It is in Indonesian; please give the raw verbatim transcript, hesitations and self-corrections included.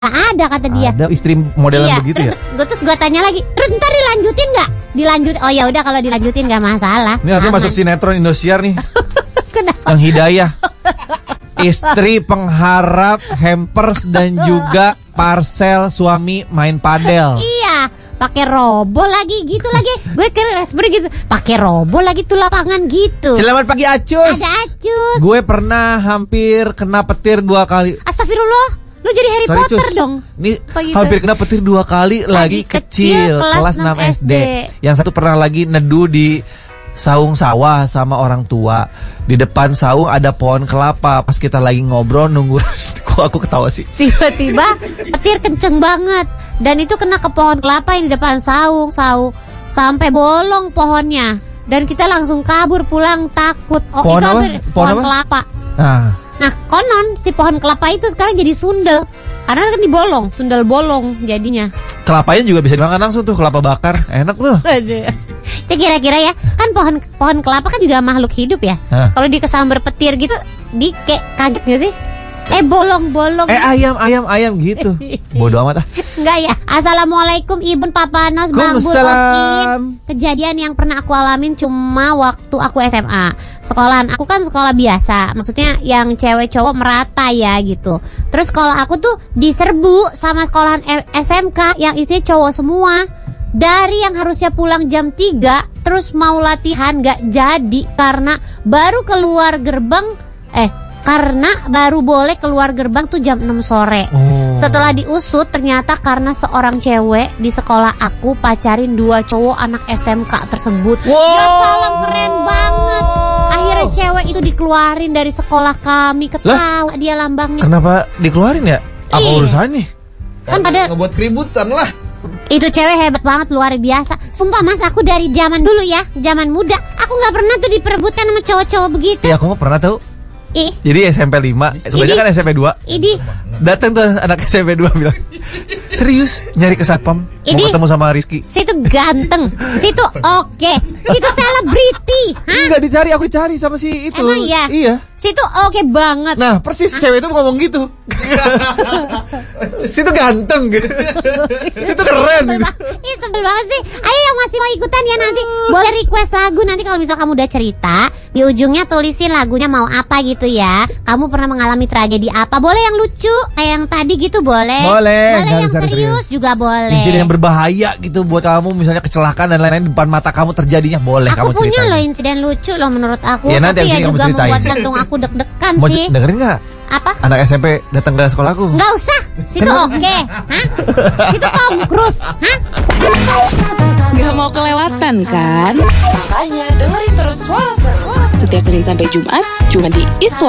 ada kata dia. Ada istri modelan iya, begitu terus, ya? Gue terus gue tanya lagi, terus ntar dilanjutin nggak? Dilanjut, oh ya udah kalau dilanjutin nggak masalah. Ini harusnya masuk sinetron Indosiar nih. Kenapa? Yang Hidayah. Istri pengharap hampers dan juga parcel suami main padel. Iya, pakai robo lagi gitu lagi. Gue kira respon gitu, pakai robo lagi tuh lapangan gitu. Selamat pagi Acus. Ada Acus. Gue pernah hampir kena petir dua kali. Astagfirullah. Lu jadi Harry Sorry, Potter Cus. dong. Ini Begitu. hampir kena petir dua kali lagi, lagi kecil, kecil kelas enam S D. Yang satu pernah lagi neduh di saung sawah sama orang tua. Di depan saung ada pohon kelapa. Pas kita lagi ngobrol nunggu kok aku ketawa sih. Tiba-tiba petir kenceng banget dan itu kena ke pohon kelapa yang di depan saung, saung sampai bolong pohonnya. Dan kita langsung kabur pulang takut. Oh, pohon itu apa? hampir Pohon pohon apa? kelapa. Nah, Nah, konon si pohon kelapa itu sekarang jadi sundel. Karena kan dibolong, sundel bolong jadinya. kelapanya juga bisa dimakan langsung tuh, kelapa bakar. Enak tuh. Itu kira-kira ya, kan pohon pohon kelapa kan juga makhluk hidup ya. Kalau dikesambar petir gitu, di kayak kaget gak sih? Eh bolong-bolong. Eh ayam, ayam, ayam gitu. Bodoh amat ah. Enggak ya. Assalamualaikum Ibun Papanos Bang Bul Okin. Kejadian yang pernah aku alamin cuma waktu aku S M A. Sekolahan aku kan sekolah biasa. Maksudnya yang cewek cowok merata ya gitu. Terus kalau aku tuh diserbu sama sekolahan S M K yang isinya cowok semua. Dari yang harusnya pulang jam tiga terus mau latihan gak jadi karena baru keluar gerbang eh karena baru boleh keluar gerbang tuh jam enam sore. Oh. Setelah diusut ternyata karena seorang cewek di sekolah aku pacarin dua cowok anak S M K tersebut. Wow. Ya salam, keren banget. Akhirnya cewek itu dikeluarin dari sekolah kami. Ketawa dia lambangnya. Kenapa dikeluarin ya? Apa Ih. urusannya? Kan pada ngebuat keributan lah. Itu cewek hebat banget, luar biasa. Sumpah mas, aku dari zaman dulu ya, zaman muda, aku gak pernah tuh diperebutkan sama cowok-cowok begitu. Ya aku gak pernah tahu. Ih. Jadi S M P lima, sebenarnya kan S M P dua. Idi. Datang tuh anak S M P dua bilang, serius nyari ke satpam, mau ketemu sama Rizky. Situ ganteng, situ oke, situ selebriti. Enggak dicari, aku dicari sama si itu. Emang iya? Iya. Situ oke banget. Nah persis cewek itu ngomong gitu. Situ ganteng gitu. Situ keren gitu. Ih sebel banget sih. Ayo yang masih mau ikutan ya nanti boleh request lagu. Nanti kalau misal kamu udah cerita, di ujungnya tulisin lagunya mau apa gitu ya. Kamu pernah mengalami tragedi apa? Boleh yang lucu kayak yang tadi gitu boleh. Boleh. Boleh yang serius, serius juga boleh. Insiden yang berbahaya gitu buat kamu, misalnya kecelakaan dan lain-lain di depan mata kamu terjadinya, boleh aku kamu punya ceritain. loh insiden lucu loh menurut aku. Ya, nanti tapi ya kamu juga ceritain. membuat jantung aku deg-degan Mau sih. dengerin nggak? Apa? Anak S M P datang ke sekolahku. Nggak usah. Situ oke. Okay. Hah? Situ Tom Cruise. Hah? Gak mau kelewatan kan? Makanya dengerin terus Suara Seru setiap Senin sampai Jumat cuma di Iswa.